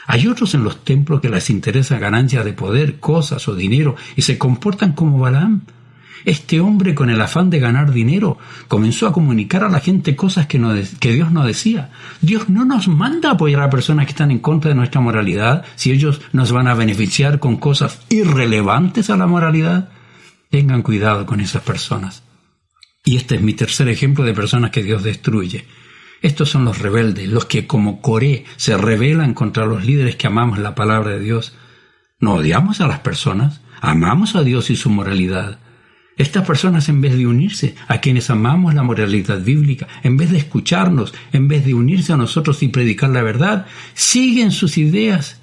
Hay otros en los templos que les interesa ganancias de poder, cosas o dinero y se comportan como Balaam. Este hombre, con el afán de ganar dinero, comenzó a comunicar a la gente cosas que Dios no decía. Dios no nos manda a apoyar a personas que están en contra de nuestra moralidad si ellos nos van a beneficiar con cosas irrelevantes a la moralidad. Tengan cuidado con esas personas. Y este es mi tercer ejemplo de personas que Dios destruye. Estos son los rebeldes, los que como Coré se rebelan contra los líderes que amamos la palabra de Dios. No odiamos a las personas, amamos a Dios y su moralidad. Estas personas, en vez de unirse a quienes amamos la moralidad bíblica, en vez de escucharnos, en vez de unirse a nosotros y predicar la verdad, siguen sus ideas,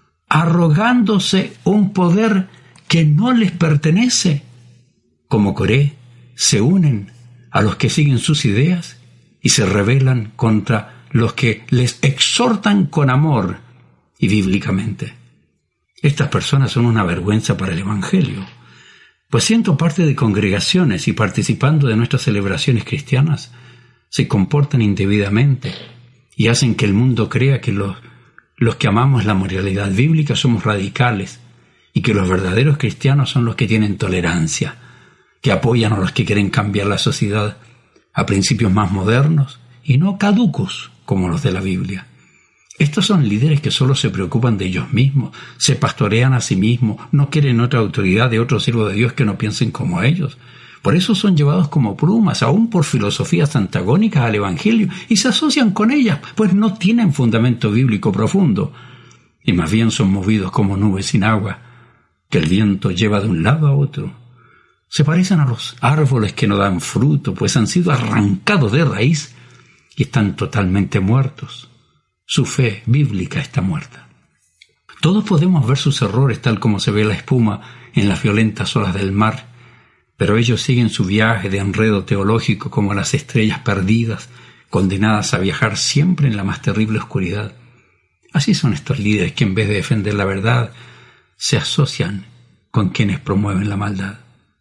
arrogándose un poder que no les pertenece. Como Coré, se unen a los que siguen sus ideas y se rebelan contra los que les exhortan con amor y bíblicamente. Estas personas son una vergüenza para el Evangelio. Pues siendo parte de congregaciones y participando de nuestras celebraciones cristianas, se comportan indebidamente y hacen que el mundo crea que los que amamos la moralidad bíblica somos radicales y que los verdaderos cristianos son los que tienen tolerancia, que apoyan a los que quieren cambiar la sociedad a principios más modernos y no caducos como los de la Biblia. Estos son líderes que solo se preocupan de ellos mismos, se pastorean a sí mismos, no quieren otra autoridad de otro siervo de Dios que no piensen como ellos. Por eso son llevados como plumas, aún por filosofías antagónicas al Evangelio, y se asocian con ellas, pues no tienen fundamento bíblico profundo, y más bien son movidos como nubes sin agua, que el viento lleva de un lado a otro. Se parecen a los árboles que no dan fruto, pues han sido arrancados de raíz y están totalmente muertos. Su fe bíblica está muerta. Todos podemos ver sus errores tal como se ve la espuma en las violentas olas del mar, pero ellos siguen su viaje de enredo teológico como las estrellas perdidas, condenadas a viajar siempre en la más terrible oscuridad. Así son estos líderes que en vez de defender la verdad, se asocian con quienes promueven la maldad.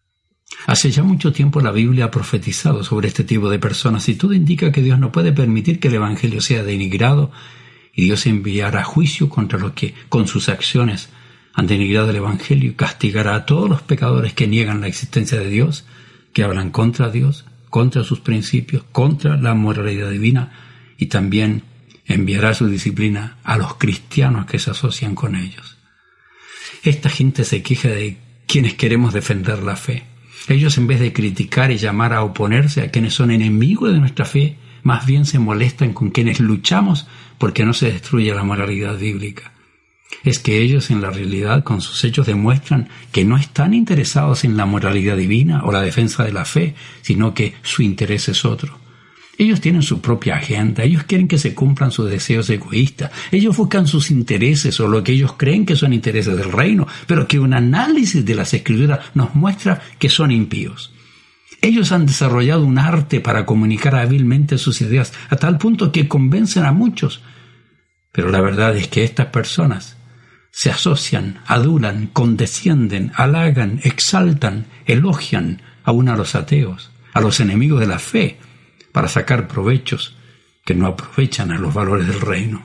Hace ya mucho tiempo la Biblia ha profetizado sobre este tipo de personas y todo indica que Dios no puede permitir que el Evangelio sea denigrado y Dios enviará juicio contra los que con sus acciones han denigrado el Evangelio y castigará a todos los pecadores que niegan la existencia de Dios, que hablan contra Dios, contra sus principios, contra la moralidad divina, y también enviará su disciplina a los cristianos que se asocian con ellos. Esta gente se queja de quienes queremos defender la fe. Ellos, en vez de criticar y llamar a oponerse a quienes son enemigos de nuestra fe, más bien se molestan con quienes luchamos porque no se destruye la moralidad bíblica. Es que ellos en la realidad con sus hechos demuestran que no están interesados en la moralidad divina o la defensa de la fe, sino que su interés es otro. Ellos tienen su propia agenda, ellos quieren que se cumplan sus deseos egoístas, ellos buscan sus intereses o lo que ellos creen que son intereses del reino, pero que un análisis de las Escrituras nos muestra que son impíos. Ellos han desarrollado un arte para comunicar hábilmente sus ideas a tal punto que convencen a muchos. Pero la verdad es que estas personas se asocian, adulan, condescienden, halagan, exaltan, elogian aún a los ateos, a los enemigos de la fe, para sacar provechos que no aprovechan a los valores del reino.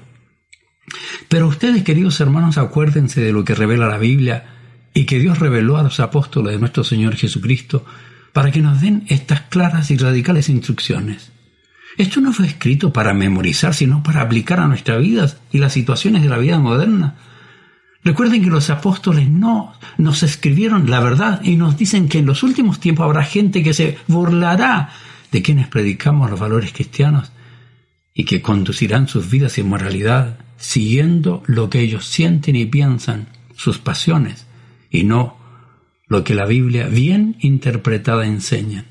Pero ustedes, queridos hermanos, acuérdense de lo que revela la Biblia y que Dios reveló a los apóstoles de nuestro Señor Jesucristo para que nos den estas claras y radicales instrucciones. Esto no fue escrito para memorizar, sino para aplicar a nuestras vidas y las situaciones de la vida moderna. Recuerden que los apóstoles no nos escribieron la verdad y nos dicen que en los últimos tiempos habrá gente que se burlará de quienes predicamos los valores cristianos y que conducirán sus vidas en moralidad, siguiendo lo que ellos sienten y piensan, sus pasiones, y no lo que la Biblia bien interpretada enseña.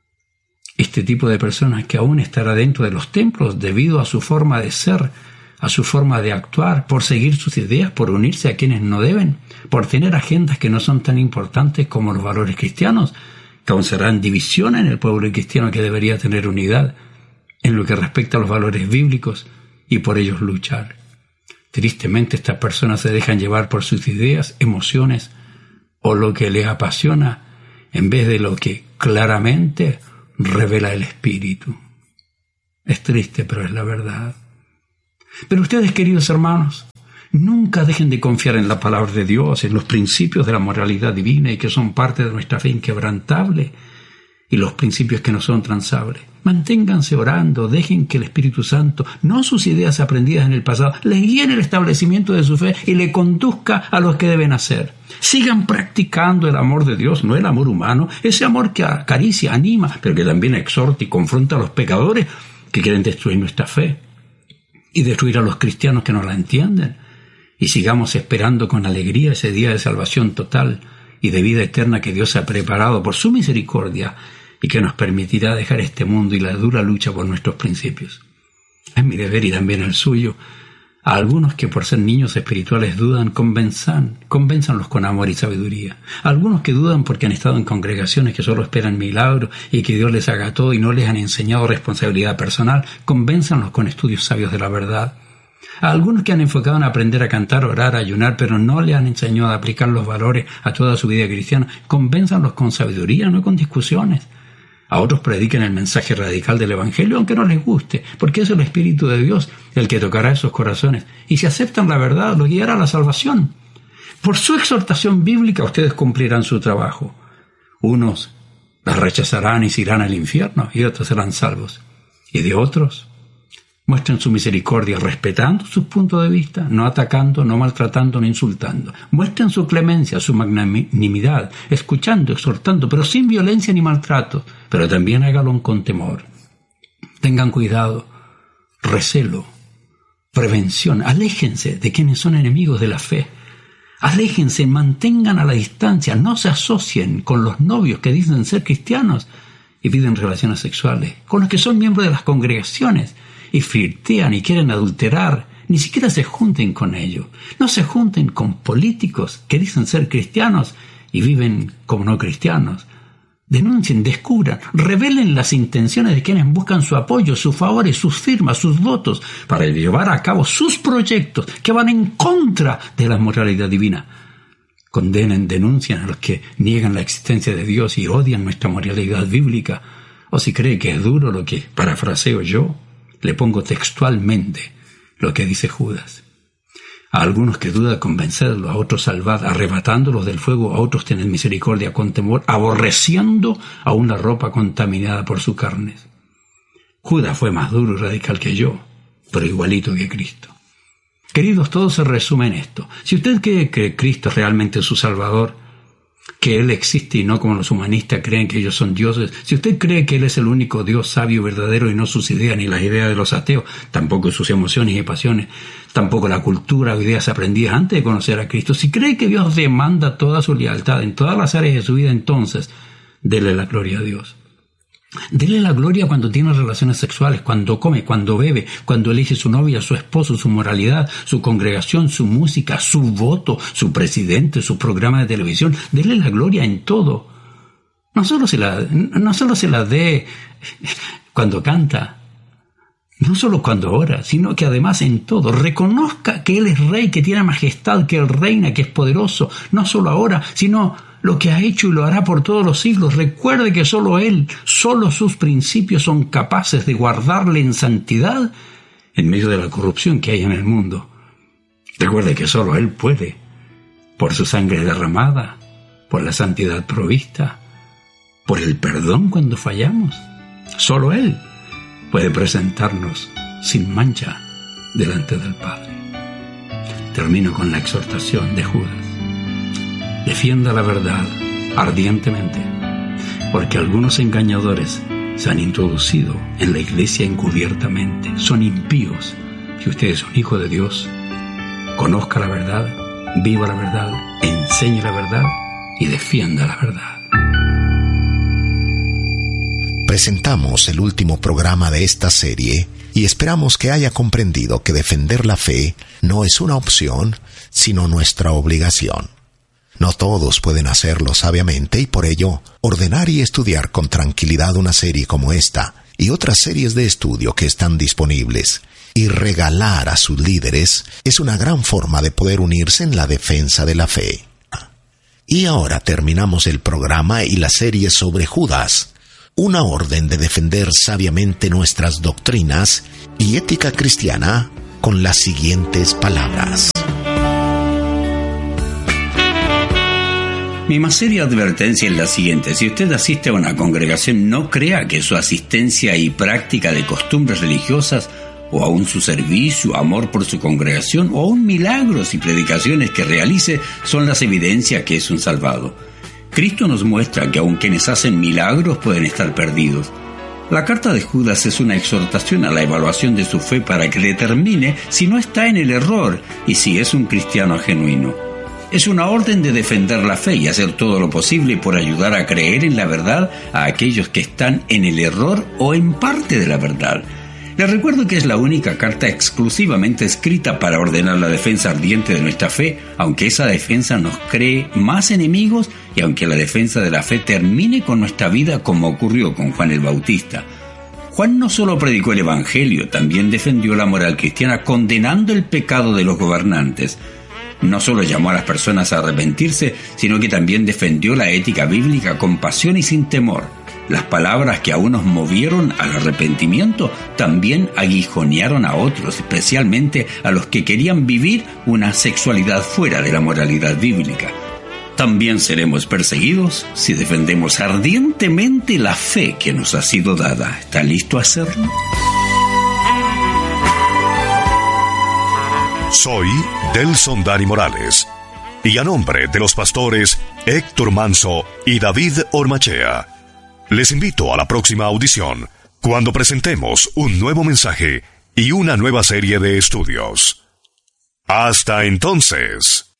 Este tipo de personas que aún estará dentro de los templos debido a su forma de ser, a su forma de actuar, por seguir sus ideas, por unirse a quienes no deben, por tener agendas que no son tan importantes como los valores cristianos, causarán división en el pueblo cristiano que debería tener unidad en lo que respecta a los valores bíblicos y por ellos luchar. Tristemente, estas personas se dejan llevar por sus ideas, emociones o lo que les apasiona en vez de lo que claramente revela el Espíritu. Es triste, pero es la verdad. Pero ustedes, queridos hermanos, Nunca dejen de confiar en la palabra de Dios, en los principios de la moralidad divina y que son parte de nuestra fe inquebrantable y los principios que no son transables. Manténganse orando, dejen que el Espíritu Santo, no sus ideas aprendidas en el pasado, les guíe en el establecimiento de su fe y le conduzca a lo que deben hacer. Sigan practicando el amor de Dios, no el amor humano, ese amor que acaricia, anima, pero que también exhorta y confronta a los pecadores que quieren destruir nuestra fe y destruir a los cristianos que no la entienden. Y sigamos esperando con alegría ese día de salvación total y de vida eterna que Dios ha preparado por su misericordia y que nos permitirá dejar este mundo y la dura lucha por nuestros principios. Es mi deber y también el suyo. A algunos que por ser niños espirituales dudan, convénzanlos con amor y sabiduría. A algunos que dudan porque han estado en congregaciones que solo esperan milagros y que Dios les haga todo y no les han enseñado responsabilidad personal, convénzanlos con estudios sabios de la verdad. A algunos que han enfocado en aprender a cantar, orar, ayunar, pero no le han enseñado a aplicar los valores a toda su vida cristiana, convénzanlos con sabiduría, no con discusiones. A otros prediquen el mensaje radical del Evangelio, aunque no les guste, porque es el Espíritu de Dios el que tocará esos corazones. Y si aceptan la verdad, los guiará a la salvación. Por su exhortación bíblica, ustedes cumplirán su trabajo. Unos la rechazarán y se irán al infierno, y otros serán salvos. Y de otros, muestren su misericordia respetando sus puntos de vista, no atacando, no maltratando, no insultando. Muestren su clemencia, su magnanimidad, escuchando, exhortando, pero sin violencia ni maltrato, pero también hágalo con temor. Tengan cuidado, recelo, prevención, aléjense de quienes son enemigos de la fe. Aléjense, mantengan a la distancia, no se asocien con los novios que dicen ser cristianos y piden relaciones sexuales, con los que son miembros de las congregaciones y flirtean y quieren adulterar. Ni siquiera se junten con ellos. No se junten con políticos que dicen ser cristianos y viven como no cristianos. Denuncien, descubran, revelen las intenciones de quienes buscan su apoyo, sus favores, sus firmas, sus votos, para llevar a cabo sus proyectos que van en contra de la moralidad divina. Condenen, denuncien a los que niegan la existencia de Dios y odian nuestra moralidad bíblica. O si cree que es duro lo que parafraseo yo, le pongo textualmente lo que dice Judas. A algunos que dudan convencerlos, a otros salvad, arrebatándolos del fuego, a otros tened misericordia con temor, aborreciendo aún la ropa contaminada por sus carnes. Judas fue más duro y radical que yo, pero igualito que Cristo. Queridos, todo se resume en esto. Si usted cree que Cristo es realmente su Salvador, que Él existe y no como los humanistas creen que ellos son dioses, si usted cree que Él es el único Dios sabio y verdadero y no sus ideas ni las ideas de los ateos, tampoco sus emociones y pasiones, tampoco la cultura o ideas aprendidas antes de conocer a Cristo, si cree que Dios demanda toda su lealtad en todas las áreas de su vida, entonces dele la gloria a Dios. Dele la gloria cuando tiene relaciones sexuales, cuando come, cuando bebe, cuando elige su novia, su esposo, su moralidad, su congregación, su música, su voto, su presidente, su programa de televisión. Dele la gloria en todo. No solo se la dé cuando canta, no solo cuando ora, sino que además en todo. Reconozca que Él es Rey, que tiene majestad, que Él reina, que es poderoso, no solo ahora, sino lo que ha hecho y lo hará por todos los siglos. Recuerde que solo Él, solo sus principios son capaces de guardarle en santidad en medio de la corrupción que hay en el mundo. Recuerde que solo Él puede, por su sangre derramada, por la santidad provista, por el perdón cuando fallamos. Solo Él puede presentarnos sin mancha delante del Padre. Termino con la exhortación de Judas. Defienda la verdad ardientemente, porque algunos engañadores se han introducido en la iglesia encubiertamente. Son impíos. Si usted es un hijo de Dios, conozca la verdad, viva la verdad, enseñe la verdad y defienda la verdad. Presentamos el último programa de esta serie y esperamos que haya comprendido que defender la fe no es una opción, sino nuestra obligación. No todos pueden hacerlo sabiamente y por ello, ordenar y estudiar con tranquilidad una serie como esta y otras series de estudio que están disponibles y regalar a sus líderes es una gran forma de poder unirse en la defensa de la fe. Y ahora terminamos el programa y la serie sobre Judas, una orden de defender sabiamente nuestras doctrinas y ética cristiana con las siguientes palabras. Mi más seria advertencia es la siguiente: si usted asiste a una congregación, no crea que su asistencia y práctica de costumbres religiosas, o aún su servicio, amor por su congregación, o aún milagros y predicaciones que realice son las evidencias que es un salvado. Cristo nos muestra que aun quienes hacen milagros pueden estar perdidos. La carta de Judas es una exhortación a la evaluación de su fe para que determine si no está en el error y si es un cristiano genuino. Es una orden de defender la fe y hacer todo lo posible por ayudar a creer en la verdad a aquellos que están en el error o en parte de la verdad. Les recuerdo que es la única carta exclusivamente escrita para ordenar la defensa ardiente de nuestra fe, aunque esa defensa nos cree más enemigos y aunque la defensa de la fe termine con nuestra vida como ocurrió con Juan el Bautista. Juan no solo predicó el Evangelio, también defendió la moral cristiana condenando el pecado de los gobernantes. No solo llamó a las personas a arrepentirse, sino que también defendió la ética bíblica con pasión y sin temor. Las palabras que a unos movieron al arrepentimiento también aguijonearon a otros, especialmente a los que querían vivir una sexualidad fuera de la moralidad bíblica. También seremos perseguidos si defendemos ardientemente la fe que nos ha sido dada. ¿Está listo a hacerlo? Soy Delson Dani Morales, y a nombre de los pastores Héctor Manso y David Ormachea, les invito a la próxima audición, cuando presentemos un nuevo mensaje y una nueva serie de estudios. Hasta entonces.